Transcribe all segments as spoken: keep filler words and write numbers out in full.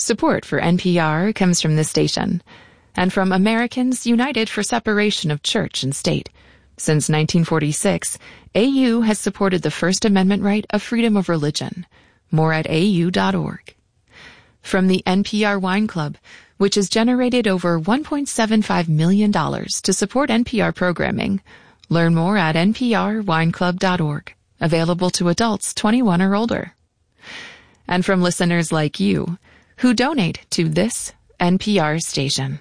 Support for N P R comes from this station and from Americans United for Separation of Church and State. Since nineteen forty-six, A U has supported the First Amendment right of freedom of religion. More at A U dot org. From the N P R Wine Club, which has generated over one point seven five million dollars to support N P R programming. Learn more at N P R wine club dot org. Available to adults twenty-one or older. And from listeners like you, who donate to this N P R station.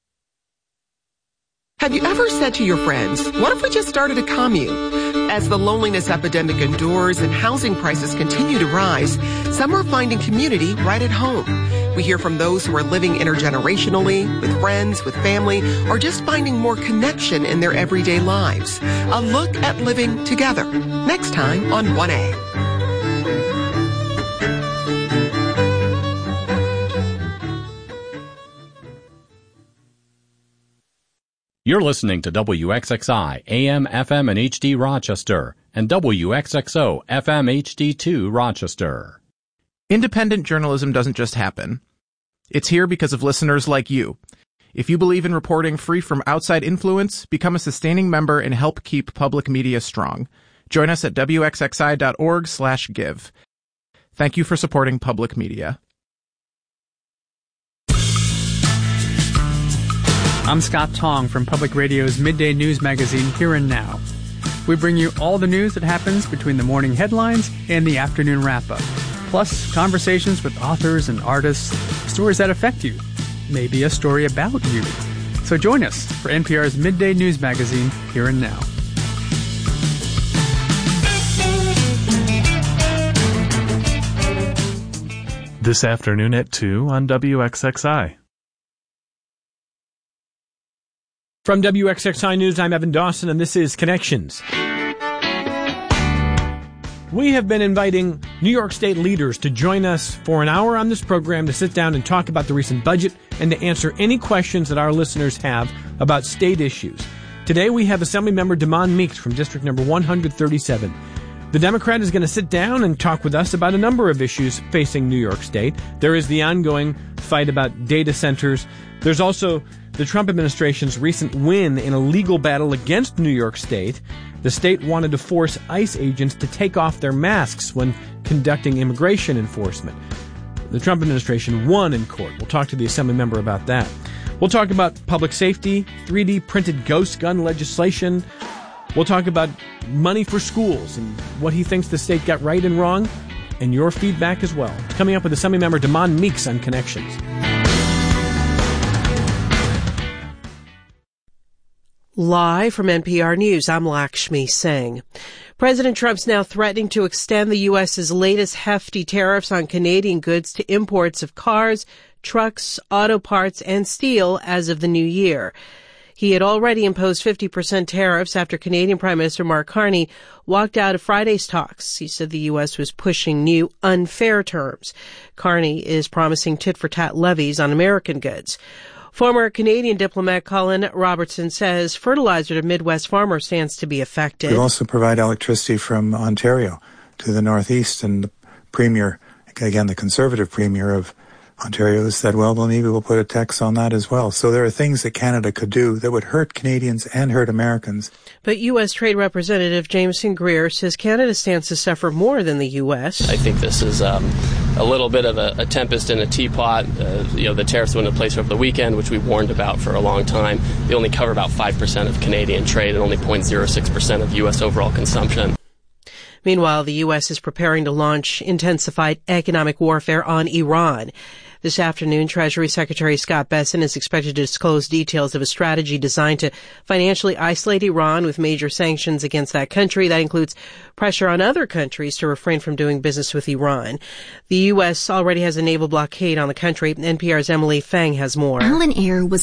Have you ever said to your friends, what if we just started a commune? As the loneliness epidemic endures and housing prices continue to rise, some are finding community right at home. We hear from those who are living intergenerationally, with friends, with family, or just finding more connection in their everyday lives. A look at living together. Next time on one A. You're listening to W X X I, A M, F M, and H D Rochester, and W X X O, F M, H D two Rochester. Independent journalism doesn't just happen. It's here because of listeners like you. If you believe in reporting free from outside influence, become a sustaining member and help keep public media strong. Join us at W X X I dot org slash give. Thank you for supporting public media. I'm Scott Tong from Public Radio's midday news magazine, Here and Now. We bring you all the news that happens between the morning headlines and the afternoon wrap-up, plus conversations with authors and artists, stories that affect you, maybe a story about you. So join us for N P R's midday news magazine, Here and Now. This afternoon at two on W X X I. From W X X I News, I'm Evan Dawson, and this is Connections. We have been inviting New York State leaders to join us for an hour on this program to sit down and talk about the recent budget and to answer any questions that our listeners have about state issues. Today we have Assemblymember Damon Meeks from District Number one hundred thirty-seven. The Democrat is going to sit down and talk with us about a number of issues facing New York State. There is the ongoing fight about data centers. There's also the Trump administration's recent win in a legal battle against New York State. The state wanted to force ICE agents to take off their masks when conducting immigration enforcement. The Trump administration won in court. We'll talk to the Assembly member about that. We'll talk about public safety, three D printed ghost gun legislation. We'll talk about money for schools and what he thinks the state got right and wrong, and your feedback as well. Coming up with Assembly member Damon Meeks on Connections. Live from N P R News, I'm Lakshmi Singh. President Trump's now threatening to extend the U S's latest hefty tariffs on Canadian goods to imports of cars, trucks, auto parts, and steel as of the new year. He had already imposed fifty percent tariffs after Canadian Prime Minister Mark Carney walked out of Friday's talks. He said the U S was pushing new, unfair terms. Carney is promising tit-for-tat levies on American goods. Former Canadian diplomat Colin Robertson says fertilizer to Midwest farmers stands to be affected. We also provide electricity from Ontario to the Northeast, and the Premier, again, the Conservative Premier of Ontario has said, well, well, maybe we'll put a tax on that as well. So there are things that Canada could do that would hurt Canadians and hurt Americans. But U S. Trade Representative Jameson Greer says Canada stands to suffer more than the U S. I think this is um, a little bit of a, a tempest in a teapot. Uh, you know, the tariffs went into place over the weekend, which we warned about for a long time. They only cover about five percent of Canadian trade and only zero point zero six percent of U S overall consumption. Meanwhile, the U S is preparing to launch intensified economic warfare on Iran. This afternoon, Treasury Secretary Scott Bessent is expected to disclose details of a strategy designed to financially isolate Iran with major sanctions against that country. That includes pressure on other countries to refrain from doing business with Iran. The U S already has a naval blockade on the country. N P R's Emily Fang has more. Alan Air was